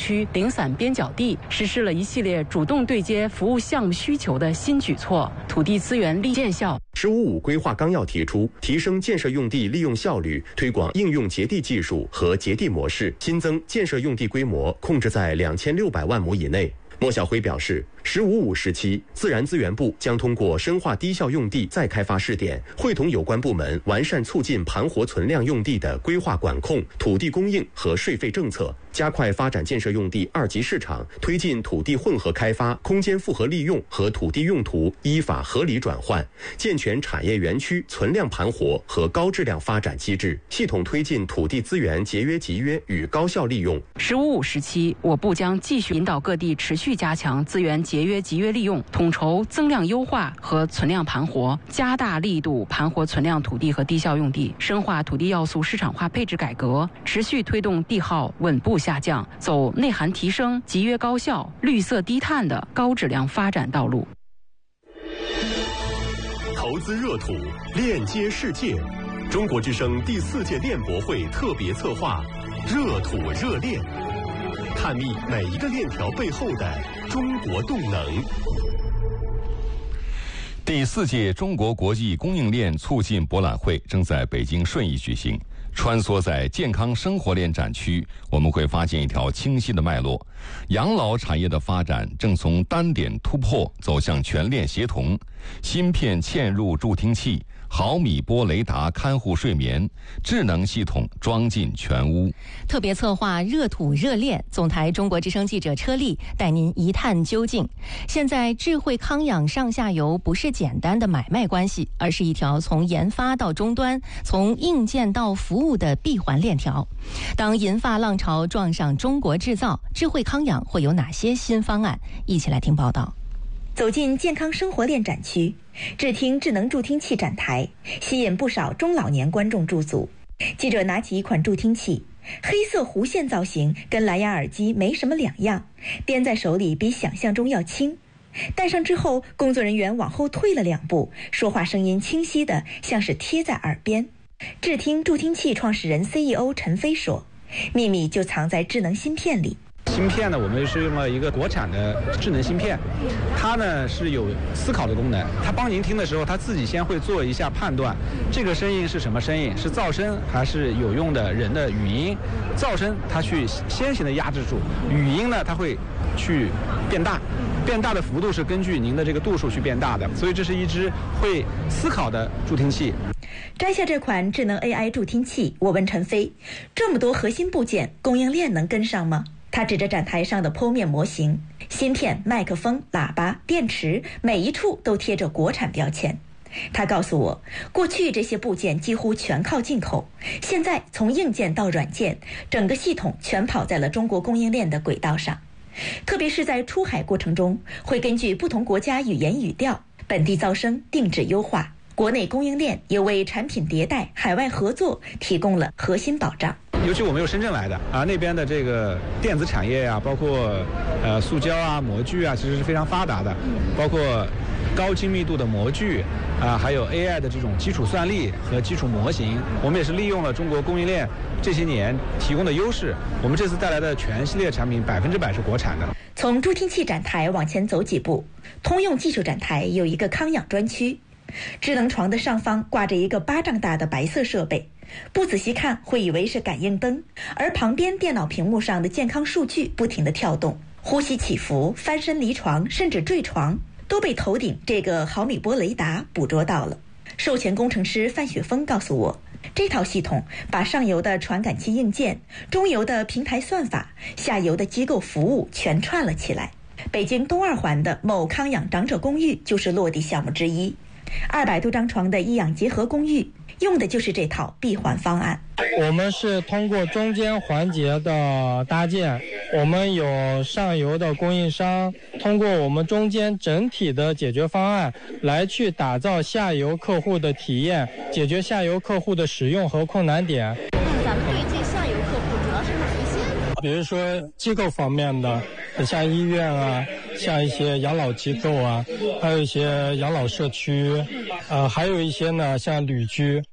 区零散边角地，实施了一系列主动对接服务项目需求的新举措，土地资源利见效。 “15+5”规划纲要提出，提升建设用地利用效率，推广应用节地技术和节地模式，新增建设用地规模控制在2600万亩以内。莫晓辉表示，“15+5”时期，自然资源部将通过深化低效用地再开发试点，会同有关部门完善促进盘活存量用地的规划管控、土地供应和税费政策，加快发展建设用地二级市场，推进土地混合开发、空间复合利用和土地用途依法合理转换，健全产业园区存量盘活和高质量发展机制，系统推进土地资源节约集约与高效利用。 “15+5”时期，我部将继续引导各地持续加强资源节约集约利用，统筹增量优化和存量盘活，加大力度盘活存量土地和低效用地，深化土地要素市场化配置改革，持续推动地耗稳步下降，走内涵提升、集约高效、绿色低碳的高质量发展道路。 投资热土，链接世界。中国之声第4届链博会特别策划“热土热链”，探秘每一个链条背后的中国动能。 第4届中国国际供应链促进博览会正在北京顺义举行。穿梭在健康生活链展区，我们会发现一条清晰的脉络：养老产业的发展正从单点突破走向全链协同，芯片嵌入助听器、毫米波雷达看护睡眠，智能系统装进全屋。 特别策划热土热链，总台中国之声记者车丽带您一探究竟。现在智慧康养上下游不是简单的买卖关系，而是一条从研发到终端，从硬件到服务的闭环链条。当银发浪潮撞上中国制造，智慧康养会有哪些新方案？一起来听报道。 走进健康生活链展区，智听智能助听器展台，吸引不少中老年观众驻足。记者拿起一款助听器，黑色弧线造型跟蓝牙耳机没什么两样，掂在手里比想象中要轻。戴上之后，工作人员往后退了2步，说话声音清晰的像是贴在耳边。智听助听器创始人 CEO 陈飞说，秘密就藏在智能芯片里。 芯片呢，我们是用了一个国产的智能芯片，它呢是有思考的功能。它帮您听的时候，它自己先会做一下判断，这个声音是什么声音，是噪声还是有用的人的语音。噪声它去先行的压制住，语音呢它会去变大，变大的幅度是根据您的这个度数去变大的，所以这是一只会思考的助听器。 摘下这款智能 AI 助听器，我问陈飞，这么多核心部件，供应链能跟上吗？他指着展台上的剖面模型，芯片、麦克风、喇叭、电池，每一处都贴着国产标签。他告诉我，过去这些部件几乎全靠进口，现在从硬件到软件，整个系统全跑在了中国供应链的轨道上。特别是在出海过程中，会根据不同国家语言语调、本地噪声定制优化。国内供应链也为产品迭代、海外合作提供了核心保障。 尤其我们有深圳来的啊，那边的这个电子产业啊，包括塑胶啊、模具啊，其实是非常发达的，包括高精密度的模具啊，还有 AI 的这种基础算力和基础模型，我们也是利用了中国供应链这些年提供的优势，我们这次带来的全系列产品100%是国产的。 从助听器展台往前走几步，通用技术展台有一个康养专区。智能床的上方挂着一个巴掌大的白色设备，不仔细看会以为是感应灯，而旁边电脑屏幕上的健康数据不停地跳动，呼吸起伏、翻身离床甚至坠床都被头顶这个毫米波雷达捕捉到了。授权工程师范雪峰告诉我，这套系统把上游的传感器硬件、中游的平台算法、下游的机构服务全串了起来。北京东二环的某康养长者公寓就是落地项目之一，200多张床的医养结合公寓用的就是这套闭环方案。 我们是通过中间环节的搭建，我们有上游的供应商，通过我们中间整体的解决方案来去打造下游客户的体验，解决下游客户的使用和困难点。 咱们对接下游客户主要是哪一些？ 比如说机构方面的，像医院啊，像一些养老机构啊，还有一些养老社区，还有一些呢像旅居。